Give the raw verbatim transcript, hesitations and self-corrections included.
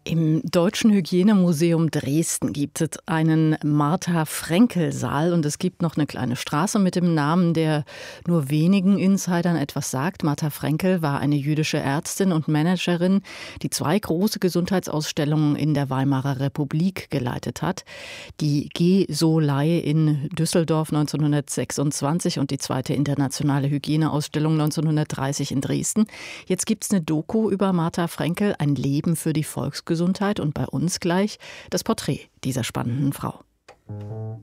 Im Deutschen Hygienemuseum Dresden gibt es einen Martha-Frenkel-Saal und es gibt noch eine kleine Straße mit dem Namen, der nur wenigen Insidern etwas sagt. Martha Frenkel war eine jüdische Ärztin und Managerin, die zwei große Gesundheitsausstellungen in der Weimarer Republik geleitet hat. Die G-Solei in Düsseldorf neunzehnhundertsechsundzwanzig und die zweite internationale Hygieneausstellung neunzehnhundertdreißig in Dresden. Jetzt gibt es eine Doku über Martha Frenkel, ein Leben für die Volksgesundheit. Und bei uns gleich das Porträt dieser spannenden Frau.